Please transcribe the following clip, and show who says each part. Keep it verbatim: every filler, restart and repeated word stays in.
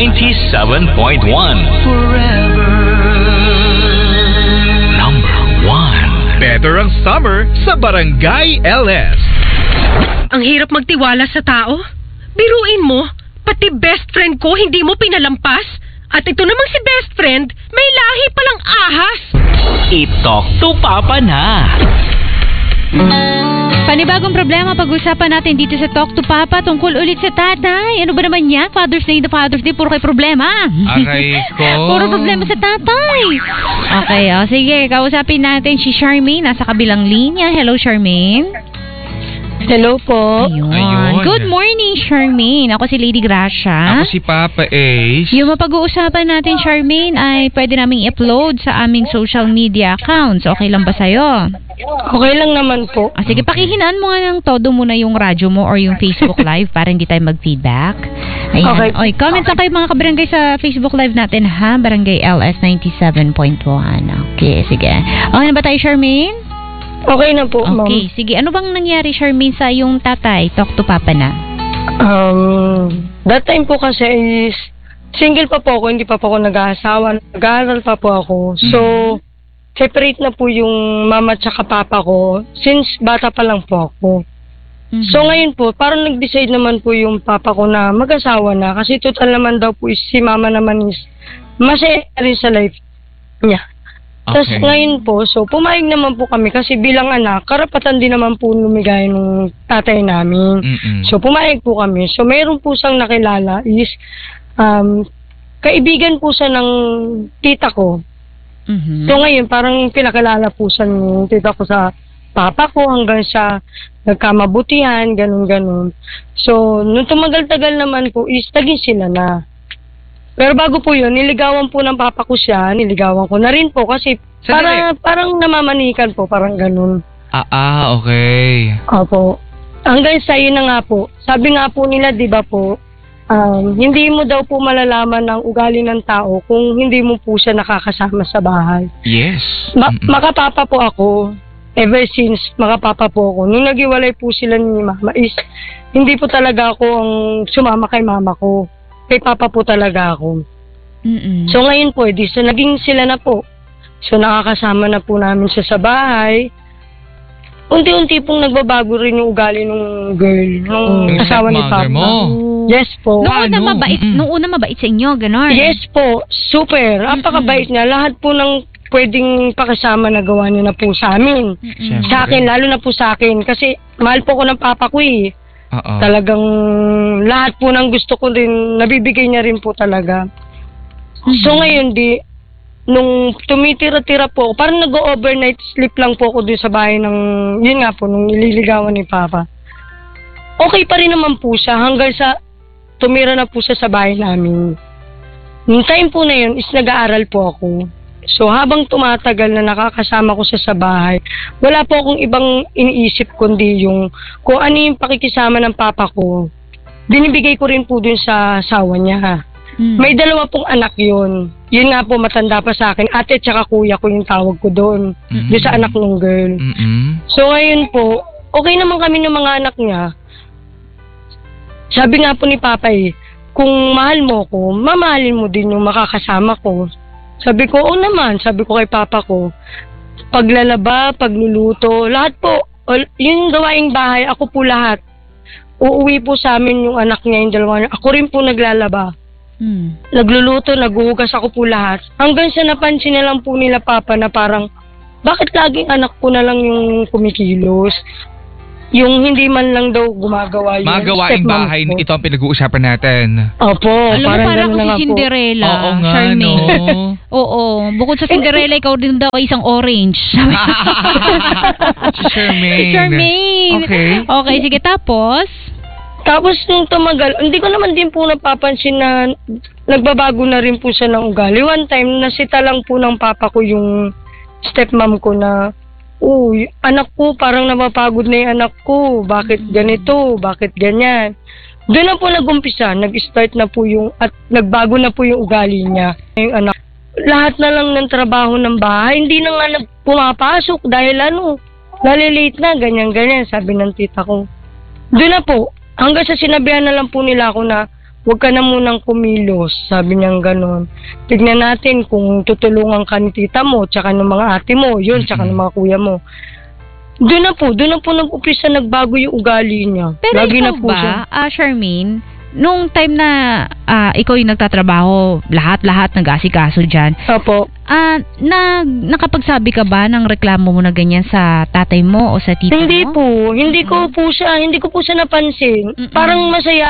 Speaker 1: ninety-seven point one. Forever number one.
Speaker 2: Better ang summer sa Barangay L S.
Speaker 3: Ang hirap magtiwala sa tao. Biruin mo, pati best friend ko hindi mo pinalampas. At ito namang si best friend, may lahi palang ahas.
Speaker 1: I-talk to Papa na.
Speaker 4: Panibagong problema pag-usapan natin dito sa Talk to Papa tungkol ulit sa tatay. Ano ba naman yan? Father's Day na Father's Day, puro kay problema.
Speaker 2: Aray ko.
Speaker 4: Puro problema sa tatay. Okay, oh, sige, kausapin natin si Charmaine nasa kabilang linya. Hello, Charmaine.
Speaker 5: Hello po.
Speaker 4: Ayun.
Speaker 2: Ayun.
Speaker 4: Good morning, Charmaine. Ako si Lady Gracia.
Speaker 2: Ako si Papa Ace.
Speaker 4: Yung mapag-uusapan natin, Charmaine, ay pwede naming i-upload sa aming social media accounts. Okay lang ba sa'yo?
Speaker 5: Okay lang naman po.
Speaker 4: Ah, sige, pakihinaan mo nga ng todo muna yung radyo mo or yung Facebook Live para hindi tayo mag-feedback. Ayan.
Speaker 5: Okay.
Speaker 4: Oy, comment lang kayo mga kabarangay sa Facebook Live natin, ha? Barangay L S ninety-seven point one. Okay, sige. Okay na ba tayo, Charmaine?
Speaker 5: Okay na po, ma'am.
Speaker 4: Okay, sige. Ano bang nangyari, Charmaine, sa yung tatay? Talk to Papa na.
Speaker 5: Um, that time po kasi is single pa po ako, hindi pa po ako nag-aasawa. Nag-aaral pa po ako. So, separate na po yung mama at saka papa ko since bata pa lang po ako.
Speaker 4: Mhm.
Speaker 5: So, ngayon po, parang nag-decide naman po yung papa ko na mag-asawa na kasi total naman daw po is si mama naman is masaya rin sa life niya. Tapos
Speaker 2: Okay.
Speaker 5: ngayon po, so pumayag naman po kami kasi bilang anak, karapatan din naman po lumigay ng tatay namin.
Speaker 2: Mm-mm.
Speaker 5: So pumayag po kami. So mayroon po siyang nakilala is um, kaibigan po siya ng tita ko.
Speaker 4: Mhm.
Speaker 5: So ngayon parang pinakilala po siya ng tita ko sa papa ko hanggang sa nagkamabutihan, ganun-ganun. So nung tumagal-tagal naman po is naging sila na. Pero bago po yun, niligawan po ng papa ko siya, niligawan ko na rin po kasi para, parang namamanikan po, parang ganun.
Speaker 2: Ah, ah, okay.
Speaker 5: Opo. Hanggang sa yun na nga po, sabi nga po nila, di ba po, um, hindi mo daw po malalaman ang ugali ng tao kung hindi mo po siya nakakasama sa bahay.
Speaker 2: Yes.
Speaker 5: Ma-
Speaker 2: Mm-mm.
Speaker 5: makapapa po ako, ever since makapapa po ako. Nung nagiwalay po sila ni mama is, hindi po talaga ako ang sumama kay mama ko. Kay papa po talaga ako.
Speaker 4: Mm-mm.
Speaker 5: So ngayon po, edi, so naging sila na po. So nakakasama na po namin siya sa bahay. Unti-unti pong nagbabago rin yung ugali ng girl, nung
Speaker 2: Yung
Speaker 5: asawa ni
Speaker 2: stepmother
Speaker 5: Papa.
Speaker 2: mo.
Speaker 5: Yes po.
Speaker 4: Nung una
Speaker 2: Paano?
Speaker 4: mabait,
Speaker 2: Mm-mm.
Speaker 4: nung una mabait sa inyo, ganon.
Speaker 5: Yes po, super. Napakabait niya. Lahat po ng pwedeng pakasama na gawa niya na po sa amin.
Speaker 4: Mm-mm.
Speaker 5: Sa akin, lalo na po sa akin. Kasi mahal po ko ng papa ko eh.
Speaker 2: Oo.
Speaker 5: Talagang lahat po ng gusto ko rin, nabibigay niya rin po talaga. So ngayon di, nung tumitira-tira po ako, parang nag-overnight sleep lang po ako dun sa bahay ng, yun nga po, nung nililigawan ni Papa. Okay pa rin naman po siya hanggang sa tumira na po siya sa bahay namin. Yung time po na yun is nag-aaral po ako. So habang tumatagal na nakakasama ko siya sa bahay, wala po akong ibang iniisip kundi yung kung ano yung pakikisama ng papa ko. Binibigay ko rin po dun sa asawa niya.
Speaker 4: Mm.
Speaker 5: May dalawa pong anak yun. Yun nga po matanda pa sa akin. Ate tsaka kuya ko yung tawag ko doon.
Speaker 2: Mm.
Speaker 5: Doon sa anak ng girl.
Speaker 2: Mm-mm.
Speaker 5: So ngayon po, okay naman kami ng mga anak niya. Sabi nga po ni Papa eh, kung mahal mo ko, mamahalin mo din yung makakasama ko. Sabi ko, oo naman. Sabi ko kay Papa ko, paglalaba, pagluluto, lahat po. All, yung gawaing bahay, ako po lahat. Uuwi po sa amin yung anak niya, yung dalawa niya. Ako rin po naglalaba.
Speaker 4: Mm.
Speaker 5: Nagluluto, naghuhugas ako po lahat. Hanggang sa napansin na lang po nila Papa na parang, bakit laging anak ko na lang yung kumikilos? Yung hindi man lang daw gumagawa yung
Speaker 2: Mga gawaing
Speaker 5: stepmom
Speaker 2: bahay,
Speaker 5: ko.
Speaker 2: ito ang pinag-uusapan natin.
Speaker 5: Opo,
Speaker 4: Alam mo,
Speaker 5: parang
Speaker 4: parang
Speaker 5: gano'n
Speaker 4: ako
Speaker 5: na
Speaker 4: si
Speaker 5: nga po.
Speaker 4: Cinderella,
Speaker 2: Oo nga,
Speaker 4: Charmaine.
Speaker 2: no?
Speaker 4: Oo. Bukod sa Cinderella, ikaw din daw ay isang orange.
Speaker 2: Si Charmaine.
Speaker 4: Charmaine.
Speaker 2: Okay.
Speaker 4: Okay, sige. Tapos?
Speaker 5: Tapos nung tumagal, hindi ko naman din po napapansin na nagbabago na rin po siya ng ugali. One time, nasita lang po ng papa ko yung stepmom ko na, oh, anak ko, parang napapagod na yung anak ko. Bakit ganito? Bakit ganyan? Doon na po nag-umpisa. Nag-start na po yung, at nagbago na po yung ugali niya. Yung anak, lahat na lang ng trabaho ng bahay, hindi na nga nag- pumapasok dahil ano, nalilate na, ganyan-ganyan, sabi ng tita ko. Doon na po, hanggang sa sinabihan na lang po nila ako na, huwag ka na munang kumilos. Sabi niyang ganon. Tignan natin kung tutulungan ka ni tita mo, tsaka ng mga ate mo, yun, tsaka ng mga kuya mo. Doon na po, doon na po nag-upisa nagbago yung ugali niya.
Speaker 4: Pero
Speaker 5: Lagi
Speaker 4: ikaw
Speaker 5: na po siya.
Speaker 4: ba, ah, Charmaine, nung time na ah, ikaw yung nagtatrabaho, lahat-lahat nag-asikaso dyan,
Speaker 5: Opo.
Speaker 4: ah, na, nakapagsabi ka ba ng reklamo mo na ganyan sa tatay mo o sa tita
Speaker 5: Hindi
Speaker 4: mo?
Speaker 5: po, hindi ko po siya, hindi ko po siya napansin.
Speaker 4: Mm-mm.
Speaker 5: Parang masaya